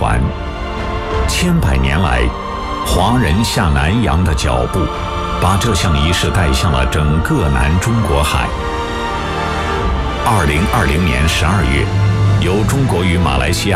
船。千百年来，华人下南洋的脚步，把这项仪式带向了整个南中国海。2020年12月，由中国与马来西亚